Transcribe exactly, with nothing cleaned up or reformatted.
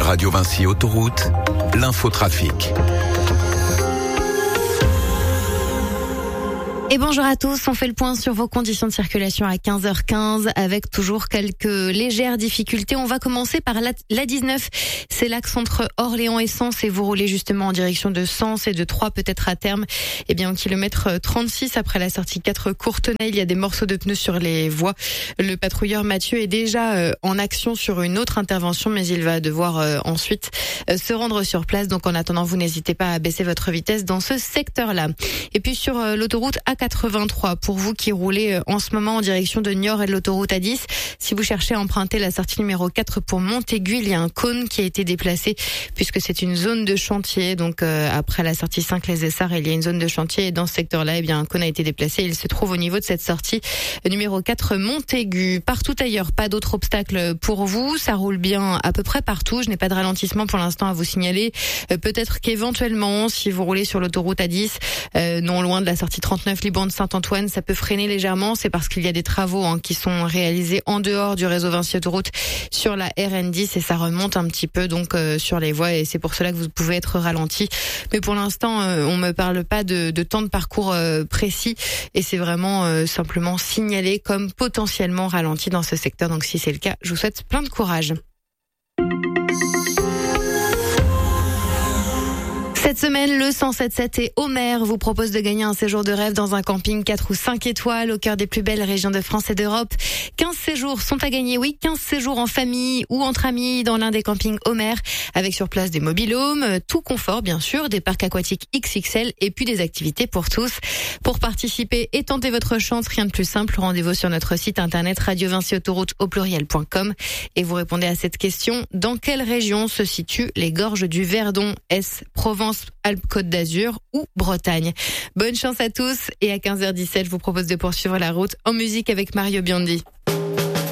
Radio Vinci Autoroute, l'infotrafic. Et bonjour à tous, on fait le point sur vos conditions de circulation à quinze heures quinze avec toujours quelques légères difficultés. On va commencer par l'A dix-neuf, c'est l'axe entre Orléans et Sens et vous roulez justement en direction de Sens et de Troyes peut-être à terme. Eh bien au kilomètre trente-six après la sortie quatre Courtenay, il y a des morceaux de pneus sur les voies. Le patrouilleur Mathieu est déjà en action sur une autre intervention mais il va devoir ensuite se rendre sur place. Donc en attendant, vous n'hésitez pas à baisser votre vitesse dans ce secteur-là. Et puis sur l'autoroute A quatre-vingt-trois, pour vous qui roulez en ce moment en direction de Niort et de l'autoroute A dix, si vous cherchez à emprunter la sortie numéro quatre pour Montaigu, il y a un cône qui a été déplacé puisque c'est une zone de chantier. Donc euh, après la sortie cinq les Essarts, il y a une zone de chantier et dans ce secteur-là, eh bien un cône a été déplacé. Il se trouve au niveau de cette sortie numéro quatre Montaigu. Partout ailleurs, pas d'autres obstacles pour vous. Ça roule bien à peu près partout. Je n'ai pas de ralentissement pour l'instant à vous signaler. Euh, peut-être qu'éventuellement, si vous roulez sur l'autoroute A dix, euh, non loin de la sortie trente-neuf Liban de Saint-Antoine, ça peut freiner légèrement. C'est parce qu'il y a des travaux hein, qui sont réalisés en dehors du réseau Vinci Autoroute sur la R N dix et ça remonte un petit peu donc euh, sur les voies et c'est pour cela que vous pouvez être ralenti. Mais pour l'instant, euh, on me parle pas de, de temps de parcours euh, précis et c'est vraiment euh, simplement signalé comme potentiellement ralenti dans ce secteur. Donc si c'est le cas, je vous souhaite plein de courage. Cette semaine, le cent sept sept et Homer vous propose de gagner un séjour de rêve dans un camping quatre ou cinq étoiles au cœur des plus belles régions de France et d'Europe. quinze séjours sont à gagner, oui, quinze séjours en famille ou entre amis dans l'un des campings Homer avec sur place des mobil-homes, tout confort bien sûr, des parcs aquatiques X X L et puis des activités pour tous. Pour participer et tenter votre chance, rien de plus simple, rendez-vous sur notre site internet radio vinci autoroute au pluriel point com et vous répondez à cette question. Dans quelle région se situent les gorges du Verdon? Est-ce Provence, Alpes-Côte d'Azur ou Bretagne? Bonne chance à tous et à quinze heures dix-sept, je vous propose de poursuivre la route en musique avec Mario Biondi.